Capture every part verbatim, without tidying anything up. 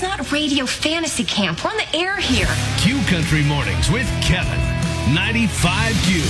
is not Radio Fantasy Camp. We're on the air here. Q Country Mornings with Kevin, ninety-five Q.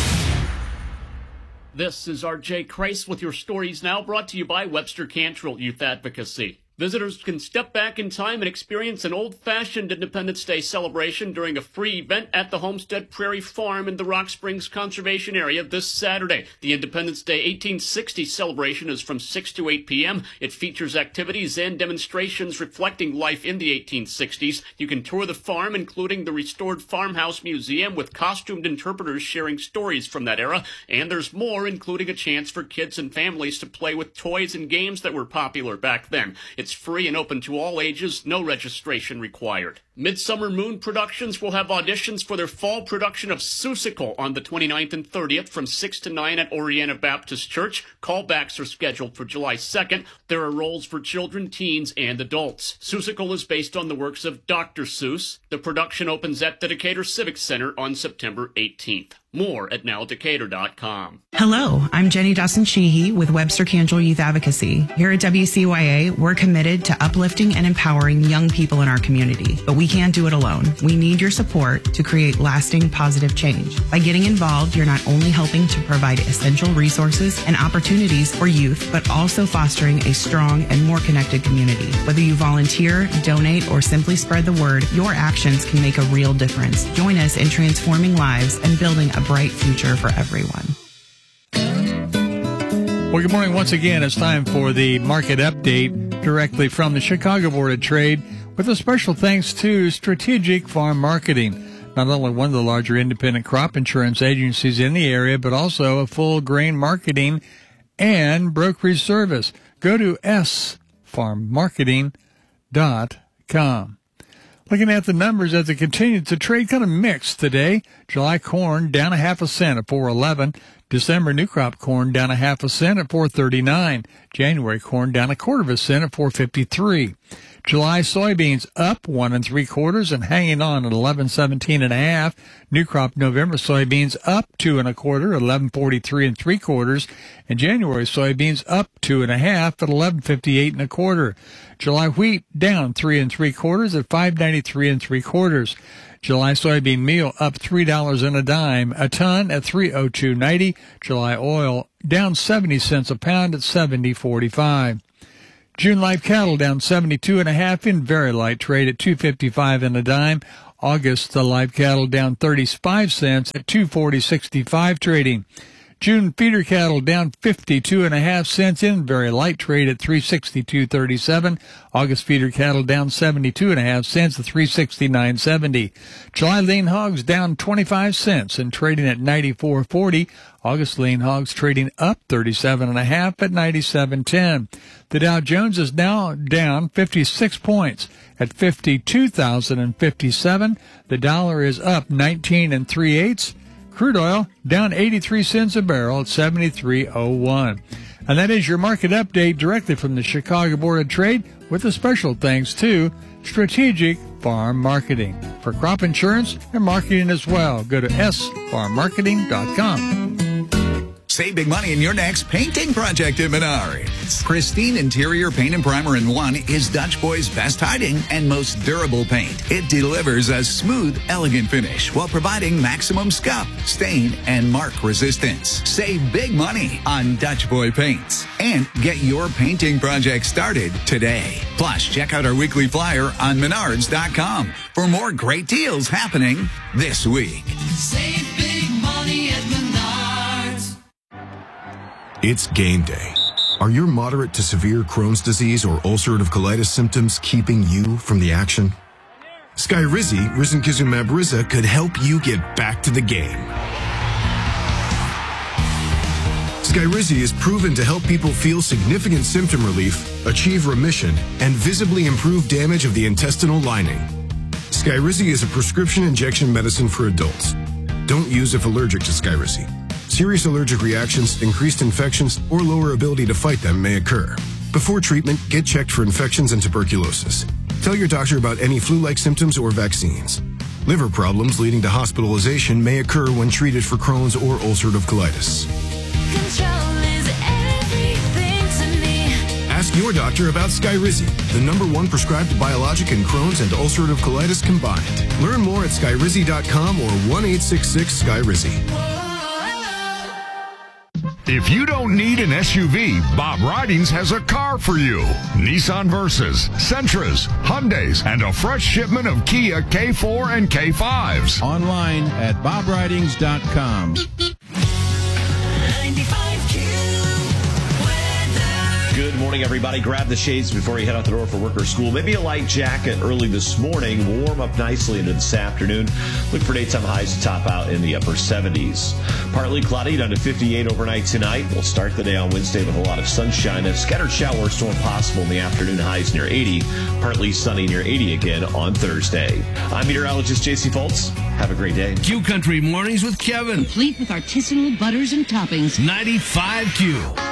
This is R J Kreis with your stories now, brought to you by Webster Cantrell Youth Advocacy. Visitors can step back in time and experience an old-fashioned Independence Day celebration during a free event at the Homestead Prairie Farm in the Rock Springs Conservation Area this Saturday. The Independence Day eighteen sixty celebration is from six to eight p.m. It features activities and demonstrations reflecting life in the eighteen sixties. You can tour the farm, including the restored Farmhouse Museum, with costumed interpreters sharing stories from that era. And there's more, including a chance for kids and families to play with toys and games that were popular back then. It's free and open to all ages, no registration required. Midsummer Moon Productions will have auditions for their fall production of Seussical on the twenty-ninth and thirtieth from six to nine at Oriana Baptist Church. Callbacks are scheduled for July second. There are roles for children, teens, and adults. Seussical is based on the works of Doctor Seuss. The production opens at the Decatur Civic Center on September eighteenth. More at now decatur dot com. Hello, I'm Jenny Dawson-Sheehy with Webster Cantrell Youth Advocacy. Here at W C Y A, we're committed to uplifting and empowering young people in our community. But we can't do it alone. We need your support to create lasting positive change. By getting involved, you're not only helping to provide essential resources and opportunities for youth, but also fostering a strong and more connected community. Whether you volunteer, donate, or simply spread the word, your actions can make a real difference. Join us in transforming lives and building a bright future for everyone. Well, good morning once again. It's time for the market update directly from the Chicago Board of Trade, with a special thanks to Strategic Farm Marketing, not only one of the larger independent crop insurance agencies in the area, but also a full grain marketing and brokerage service. Go to s farm marketing dot com. Looking at the numbers as it continues to trade, kind of mixed today. July corn down a half a cent at four eleven. December new crop corn down a half a cent at four thirty-nine. January corn down a quarter of a cent at four fifty-three. July soybeans up one and three quarters and hanging on at eleven seventeen and a half. New crop November soybeans up two and a quarter, eleven forty-three and three quarters, and January soybeans up two and a half at eleven fifty-eight and a quarter. July wheat down three and three quarters at five ninety-three and three quarters. July soybean meal up three dollars and a dime a ton at three oh two ninety. July oil down seventy cents a pound at seventy forty-five. June live cattle down seventy-two and a half in very light trade at two fifty-five and a dime. August the live cattle down thirty-five cents at two forty sixty-five trading. June feeder cattle down fifty-two and a half cents in very light trade at three sixty-two thirty-seven. August feeder cattle down seventy-two and a half cents at three sixty-nine seventy. July lean hogs down twenty-five cents and trading at ninety-four forty. August lean hogs trading up thirty-seven and a half at ninety-seven ten. The Dow Jones is now down fifty-six points at fifty-two thousand fifty-seven. The dollar is up nineteen and three eighths. Crude oil down eighty-three cents a barrel at seventy-three oh one. And that is your market update directly from the Chicago Board of Trade, with a special thanks to Strategic Farm Marketing. For crop insurance and marketing as well, go to s farm marketing dot com. Save big money in your next painting project at Menards. Pristine Interior Paint and Primer in One is Dutch Boy's best hiding and most durable paint. It delivers a smooth, elegant finish while providing maximum scuff, stain, and mark resistance. Save big money on Dutch Boy paints and get your painting project started today. Plus, check out our weekly flyer on menards dot com for more great deals happening this week. Save big money at Menards. It's game day. Are your moderate to severe Crohn's disease or ulcerative colitis symptoms keeping you from the action? Skyrizi, risankizumab Riza, could help you get back to the game. Skyrizi is proven to help people feel significant symptom relief, achieve remission, and visibly improve damage of the intestinal lining. Skyrizi is a prescription injection medicine for adults. Don't use if allergic to Skyrizi. Serious allergic reactions, increased infections, or lower ability to fight them may occur. Before treatment, get checked for infections and tuberculosis. Tell your doctor about any flu-like symptoms or vaccines. Liver problems leading to hospitalization may occur when treated for Crohn's or ulcerative colitis. Control is everything to me. Ask your doctor about Skyrizi, the number one prescribed biologic in Crohn's and ulcerative colitis combined. Learn more at skyrizi dot com or one eight six six Skyrizi. If you don't need an S U V, Bob Ridings has a car for you. Nissan Versas, Sentras, Hyundais, and a fresh shipment of Kia K four and K fives. Online at bob ridings dot com. Good morning, everybody. Grab the shades before you head out the door for work or school. Maybe a light jacket early this morning. Warm up nicely into this afternoon. Look for daytime highs to top out in the upper seventies. Partly cloudy down to fifty-eight overnight tonight. We'll start the day on Wednesday with a lot of sunshine. A scattered shower storm possible in the afternoon, highs near eighty. Partly sunny near eighty again on Thursday. I'm meteorologist J C Foltz. Have a great day. Q Country Mornings with Kevin. Complete with artisanal butters and toppings. ninety-five Q.